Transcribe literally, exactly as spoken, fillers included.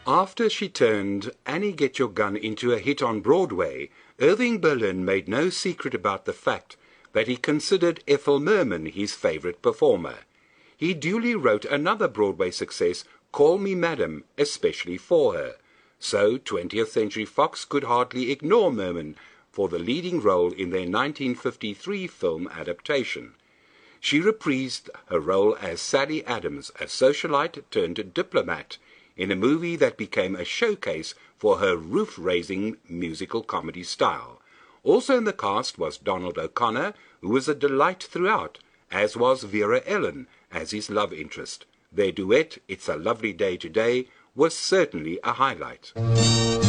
After she turned Annie Get Your Gun into a hit on Broadway, Irving Berlin made no secret about the fact that he considered Ethel Merman his favourite performer. He duly wrote another Broadway success, Call Me Madam, especially for her. So twentieth Century Fox could hardly ignore Merman for the leading role in their nineteen fifty-three film adaptation. She reprised her role as Sally Adams, a socialite turned diplomat, in a movie that became a showcase for her roof-raising musical comedy style. Also in the cast was Donald O'Connor, who was a delight throughout, as was Vera Ellen as his love interest. Their duet, It's a Lovely Day Today, was certainly a highlight.